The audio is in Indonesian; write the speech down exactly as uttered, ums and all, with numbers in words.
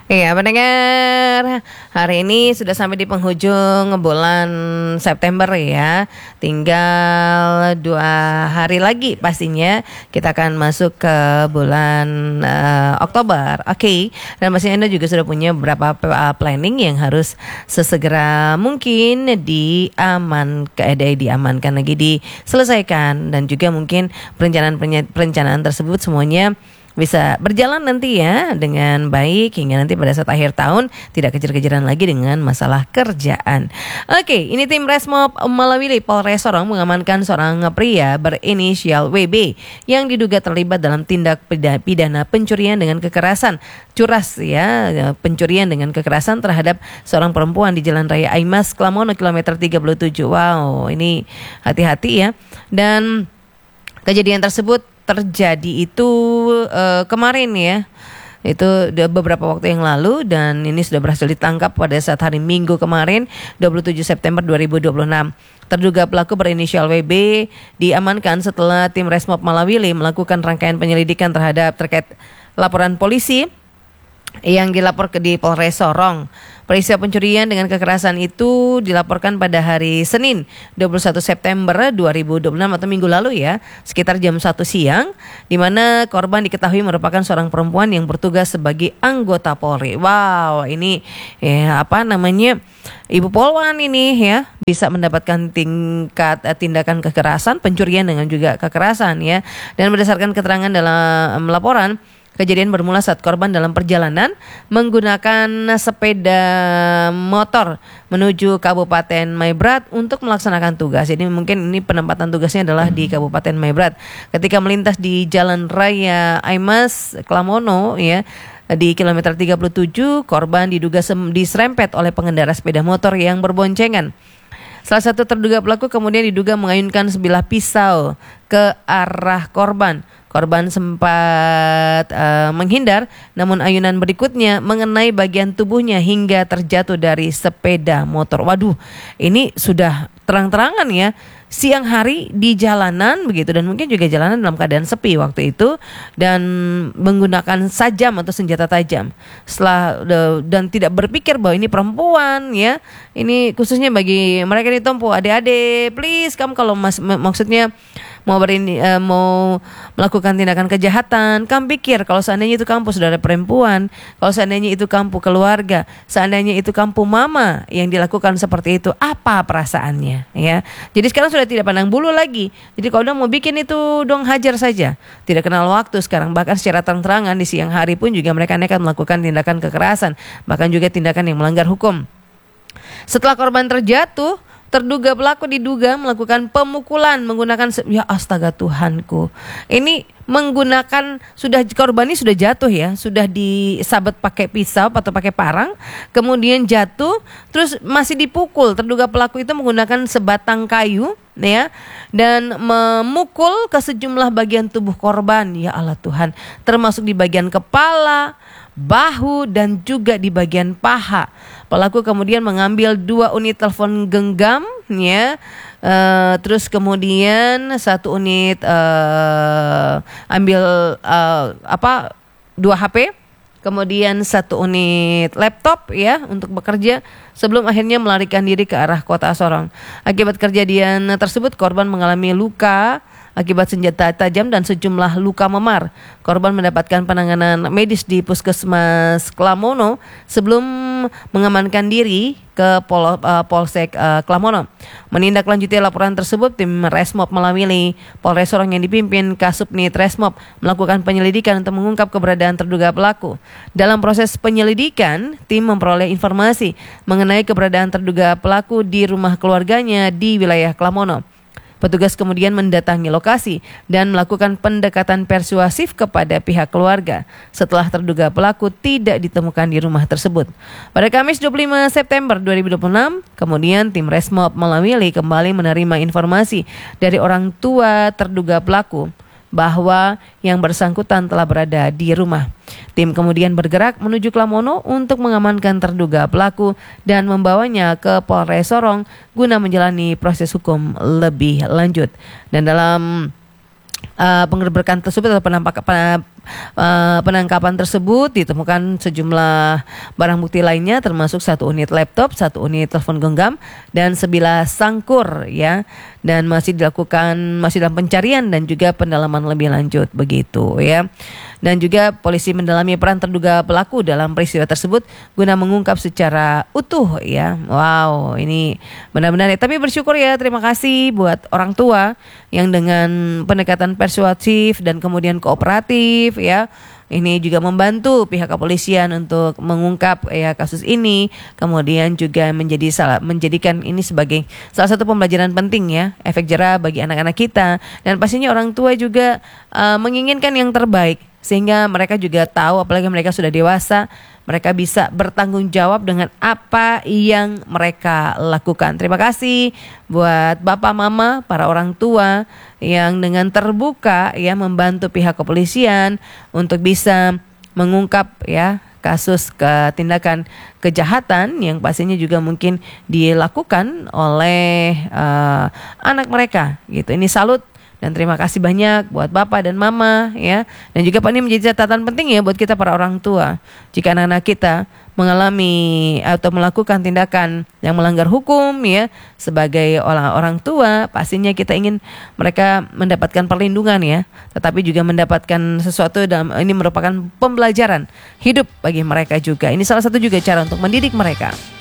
Iya pendengar, hari ini sudah sampai di penghujung bulan September ya. Tinggal dua hari lagi pastinya kita akan masuk ke bulan uh, Oktober. Oke, okay. Dan pastinya Anda juga sudah punya beberapa planning yang harus sesegera mungkin diaman, eh, diamankan lagi, diselesaikan. Dan juga mungkin perencanaan-perencanaan tersebut semuanya bisa berjalan nanti ya dengan baik hingga nanti pada saat akhir tahun tidak kejar-kejaran lagi dengan masalah kerjaan. Oke, ini tim Resmob Malawili Polres Sorong mengamankan seorang pria berinisial W B yang diduga terlibat dalam tindak pidana pencurian dengan kekerasan. Curas ya, pencurian dengan kekerasan terhadap seorang perempuan di Jalan Raya Aimas Klamono kilometer tiga puluh tujuh. Wow, ini hati-hati ya. Dan kejadian tersebut terjadi itu uh, kemarin ya. Itu udah beberapa waktu yang lalu dan ini sudah berhasil ditangkap pada saat hari Minggu kemarin dua puluh tujuh September dua ribu dua puluh enam. Terduga pelaku berinisial W B diamankan setelah tim Resmob Malawili melakukan rangkaian penyelidikan terhadap terkait laporan polisi yang dilapor ke di Polres Sorong. Peristiwa pencurian dengan kekerasan itu dilaporkan pada hari Senin dua puluh satu September dua ribu dua puluh enam atau minggu lalu ya, sekitar jam satu siang, di mana korban diketahui merupakan seorang perempuan yang bertugas sebagai anggota Polri. Wow, ini ya apa namanya? Ibu Polwan ini ya bisa mendapatkan tingkat eh, tindakan kekerasan, pencurian dengan juga kekerasan ya. Dan berdasarkan keterangan dalam laporan, kejadian bermula saat korban dalam perjalanan menggunakan sepeda motor menuju Kabupaten Maibrat untuk melaksanakan tugas. Jadi mungkin ini penempatan tugasnya adalah di Kabupaten Maibrat. Ketika melintas di Jalan Raya Aimas Klamono ya, di kilometer tiga puluh tujuh, korban diduga sem- diserempet oleh pengendara sepeda motor yang berboncengan. Salah satu terduga pelaku kemudian diduga mengayunkan sebilah pisau ke arah korban. Korban sempat uh, menghindar, namun ayunan berikutnya mengenai bagian tubuhnya hingga terjatuh dari sepeda motor. Waduh, ini sudah terang-terangan ya, siang hari di jalanan begitu, dan mungkin juga jalanan dalam keadaan sepi waktu itu, dan menggunakan sajam atau senjata tajam. Setelah dan tidak berpikir bahwa ini perempuan ya. Ini khususnya bagi mereka di Tompo, adik-adik, please kamu kalau mas, mak- maksudnya mau berini, uh, mau melakukan tindakan kejahatan, kamu pikir kalau seandainya itu kamu saudara perempuan, kalau seandainya itu kamu keluarga, seandainya itu kamu mama yang dilakukan seperti itu, apa perasaannya ya. Jadi sekarang sudah tidak pandang bulu lagi. Jadi kalau udah mau bikin itu dong hajar saja. Tidak kenal waktu sekarang, bahkan secara terang-terangan di siang hari pun juga mereka nekat melakukan tindakan kekerasan, bahkan juga tindakan yang melanggar hukum. Setelah korban terjatuh, terduga pelaku diduga melakukan pemukulan menggunakan se- ya astaga Tuhanku. Ini menggunakan sudah korban ini sudah jatuh ya, sudah disabet pakai pisau atau pakai parang, kemudian jatuh, terus masih dipukul. Terduga pelaku itu menggunakan sebatang kayu ya dan memukul ke sejumlah bagian tubuh korban. Ya Allah Tuhan, termasuk di bagian kepala, bahu dan juga di bagian paha. Pelaku kemudian mengambil dua unit telepon genggam ya, uh, terus kemudian satu unit uh, ambil uh, apa dua H P, kemudian satu unit laptop ya untuk bekerja, sebelum akhirnya melarikan diri ke arah kota Sorong. Akibat kejadian tersebut korban mengalami luka akibat senjata tajam dan sejumlah luka memar. Korban mendapatkan penanganan medis di Puskesmas Klamono sebelum mengamankan diri ke Pol, uh, Polsek uh, Klamono. Menindaklanjuti laporan tersebut, tim Resmob Malawili Polres Sorong yang dipimpin Kasubnit Resmob melakukan penyelidikan untuk mengungkap keberadaan terduga pelaku. Dalam proses penyelidikan, tim memperoleh informasi mengenai keberadaan terduga pelaku di rumah keluarganya di wilayah Klamono. Petugas kemudian mendatangi lokasi dan melakukan pendekatan persuasif kepada pihak keluarga setelah terduga pelaku tidak ditemukan di rumah tersebut. Pada Kamis dua puluh lima September dua ribu dua puluh enam, kemudian tim Resmob Malawili kembali menerima informasi dari orang tua terduga pelaku bahwa yang bersangkutan telah berada di rumah. Tim kemudian bergerak menuju Klamono untuk mengamankan terduga pelaku dan membawanya ke Polres Sorong guna menjalani proses hukum lebih lanjut. Dan dalam uh, penggerbekan tersebut atau penampak, uh, penangkapan tersebut ditemukan sejumlah barang bukti lainnya termasuk satu unit laptop, satu unit telepon genggam dan sebilah sangkur ya. Dan masih dilakukan masih dalam pencarian dan juga pendalaman lebih lanjut begitu ya. Dan juga polisi mendalami peran terduga pelaku dalam peristiwa tersebut guna mengungkap secara utuh ya. Wow, ini benar-benar ya. Tapi bersyukur ya, terima kasih buat orang tua yang dengan pendekatan persuasif dan kemudian kooperatif ya. Ini juga membantu pihak kepolisian untuk mengungkap ya kasus ini, kemudian juga menjadi salah menjadikan ini sebagai salah satu pembelajaran penting ya, efek jerah bagi anak-anak kita, dan pastinya orang tua juga uh, menginginkan yang terbaik sehingga mereka juga tahu, apalagi mereka sudah dewasa, mereka bisa bertanggung jawab dengan apa yang mereka lakukan. Terima kasih buat bapak mama, para orang tua yang dengan terbuka ya membantu pihak kepolisian untuk bisa mengungkap ya kasus ketindakan kejahatan yang pastinya juga mungkin dilakukan oleh uh, anak mereka gitu. Ini salut. Dan terima kasih banyak buat bapak dan mama ya. Dan juga Pak, ini menjadi catatan penting ya buat kita para orang tua. Jika anak-anak kita mengalami atau melakukan tindakan yang melanggar hukum ya, sebagai orang orang tua pastinya kita ingin mereka mendapatkan perlindungan ya, tetapi juga mendapatkan sesuatu dalam ini merupakan pembelajaran hidup bagi mereka juga. Ini salah satu juga cara untuk mendidik mereka.